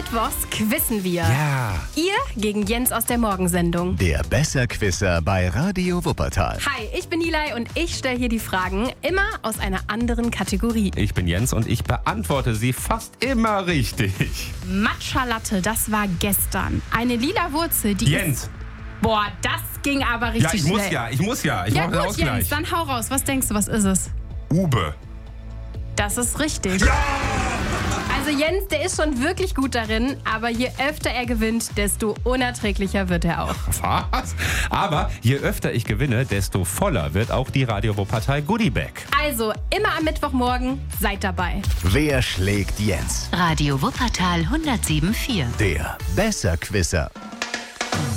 Mittwochs quizzen wir. Ja. Ihr gegen Jens aus der Morgensendung. Der Besserquisser bei Radio Wuppertal. Hi, ich bin Nilay und ich stelle hier die Fragen immer aus einer anderen Kategorie. Ich bin Jens und ich beantworte sie fast immer richtig. Matcha Latte, das war gestern. Eine lila Wurzel, die Jens. Boah, das ging aber Ja, richtig ich schnell. muss ja. Ich Ja mache den gut, Ausgleich. Jens, dann hau raus. Was denkst du, was ist es? Ube. Das ist richtig. Ja! Also Jens, der ist schon wirklich gut darin, aber je öfter er gewinnt, desto unerträglicher wird er auch. Was? Aber je öfter ich gewinne, desto voller wird auch die Radio Wuppertal Goodie Bag. Also, immer am Mittwochmorgen, seid dabei. Wer schlägt Jens? Radio Wuppertal 107.4. Der Besserquisser.